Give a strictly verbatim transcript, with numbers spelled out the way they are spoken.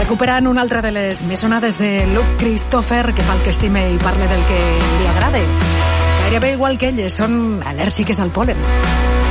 recuperant una altra de les més sonades de Luke Christopher, que fa el que estime i parla del que li agrada. Gairebé igual que elles, són al·lèrgiques al pol·len.